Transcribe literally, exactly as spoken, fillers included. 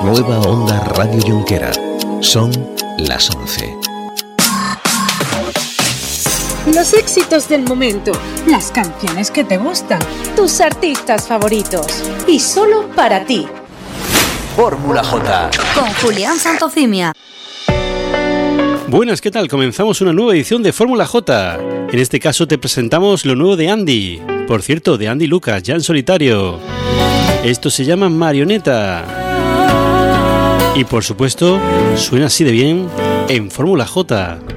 Nueva Onda Radio Junquera. Son las once. Los éxitos del momento, las canciones que te gustan, tus artistas favoritos y solo para ti. Fórmula J con Julián Santocimia. Buenas, ¿qué tal? Comenzamos una nueva edición de Fórmula J. En este caso te presentamos lo nuevo de Andy. Por cierto, de Andy Lucas, ya en solitario. Esto se llama Marioneta. Y por supuesto, suena así de bien en Fórmula J.